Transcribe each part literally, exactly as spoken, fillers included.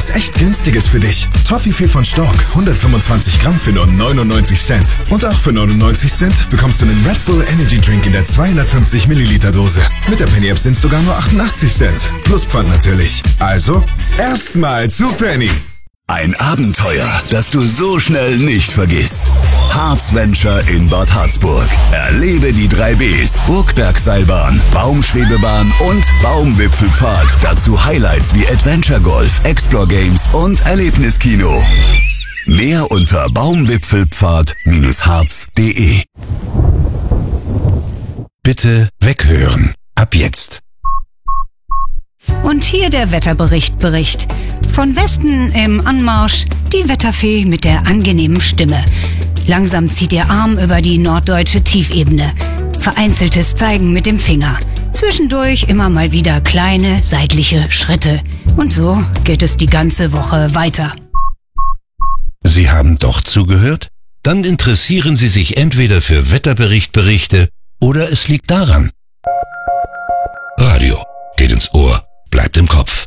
was echt Günstiges für dich. Toffifee von Stork, hundertfünfundzwanzig Gramm für nur neunundneunzig Cent. Und auch für neunundneunzig Cent bekommst du einen Red Bull Energy Drink in der zweihundertfünfzig Milliliter Dose. Mit der Penny App sind es sogar nur achtundachtzig Cent. Plus Pfand natürlich. Also, erstmal zu Penny. Ein Abenteuer, das du so schnell nicht vergisst. Harz Venture in Bad Harzburg. Erlebe die drei Bs, Burgbergseilbahn, Baumschwebebahn und Baumwipfelpfad. Dazu Highlights wie Adventure Golf, Explore Games und Erlebniskino. Mehr unter baumwipfelpfad Bindestrich harz punkt de. Bitte weghören. Ab jetzt. Und hier der Wetterbericht Bericht. Von Westen im Anmarsch die Wetterfee mit der angenehmen Stimme. Langsam zieht ihr Arm über die norddeutsche Tiefebene. Vereinzeltes Zeigen mit dem Finger. Zwischendurch immer mal wieder kleine seitliche Schritte. Und so geht es die ganze Woche weiter. Sie haben doch zugehört? Dann interessieren Sie sich entweder für Wetterberichtberichte oder es liegt daran. Radio geht ins Ohr, bleibt im Kopf.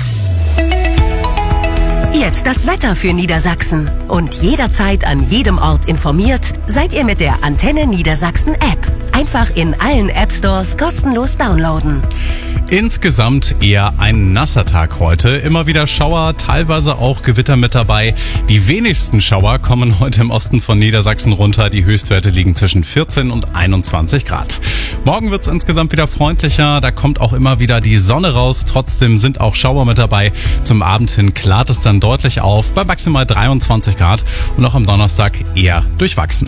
Jetzt das Wetter für Niedersachsen. Und jederzeit an jedem Ort informiert, seid ihr mit der Antenne Niedersachsen App. Einfach in allen App Stores kostenlos downloaden. Insgesamt eher ein nasser Tag heute. Immer wieder Schauer, teilweise auch Gewitter mit dabei. Die wenigsten Schauer kommen heute im Osten von Niedersachsen runter. Die Höchstwerte liegen zwischen vierzehn und einundzwanzig Grad. Morgen wird es insgesamt wieder freundlicher. Da kommt auch immer wieder die Sonne raus. Trotzdem sind auch Schauer mit dabei. Zum Abend hin klart es dann deutlich auf bei maximal dreiundzwanzig Grad und auch am Donnerstag eher durchwachsen.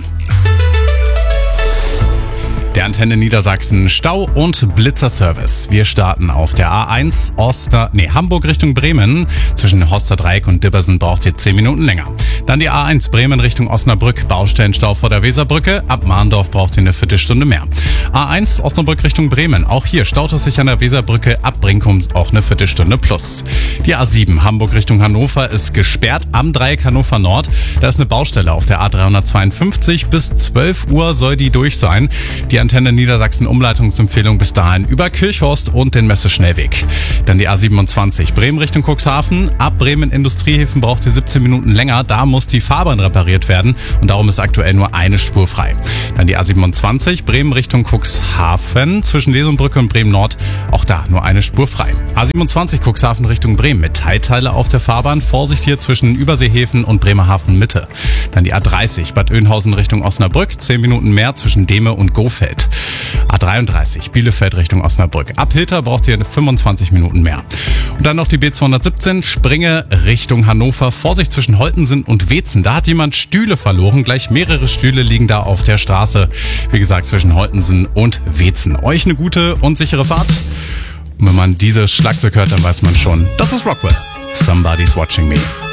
Der Antenne Niedersachsen Stau- und Blitzerservice. Wir starten auf der A eins Oster, nee, Hamburg Richtung Bremen. Zwischen Horsterdreieck und Dibbersen braucht ihr zehn Minuten länger. Dann die A eins Bremen Richtung Osnabrück. Baustellenstau vor der Weserbrücke. Ab Mahndorf braucht ihr eine Viertelstunde mehr. A eins Osnabrück Richtung Bremen. Auch hier staut es sich an der Weserbrücke. Ab Brinkum auch eine Viertelstunde plus. Die A sieben Hamburg Richtung Hannover ist gesperrt am Dreieck Hannover Nord. Da ist eine Baustelle auf der A dreihundertzweiundfünfzig. Bis zwölf Uhr soll die durch sein. Die Antenne Niedersachsen Umleitungsempfehlung bis dahin über Kirchhorst und den Messeschnellweg. Dann die A siebenundzwanzig Bremen Richtung Cuxhaven. Ab Bremen Industriehäfen braucht ihr siebzehn Minuten länger. Da muss die Fahrbahn repariert werden und darum ist aktuell nur eine Spur frei. Dann die A siebenundzwanzig Bremen Richtung Cuxhaven zwischen Lesenbrücke und Bremen Nord. Auch da nur eine Spur frei. A siebenundzwanzig Cuxhaven Richtung Bremen mit Teilteile auf der Fahrbahn. Vorsicht hier zwischen Überseehäfen und Bremerhaven Mitte. Dann die A dreißig Bad Oeynhausen Richtung Osnabrück. zehn Minuten mehr zwischen Dehme und Gofeld. A dreiunddreißig Bielefeld Richtung Osnabrück. Ab Hilter braucht ihr fünfundzwanzig Minuten mehr. Und dann noch die B zweihundertsiebzehn Springe Richtung Hannover. Vorsicht zwischen Holtensen und Weetzen. Da hat jemand Stühle verloren. Gleich mehrere Stühle liegen da auf der Straße. Wie gesagt, zwischen Holtensen und Weetzen. Euch eine gute und sichere Fahrt. Und wenn man dieses Schlagzeug hört, dann weiß man schon, das ist Rockwell. Somebody's watching me.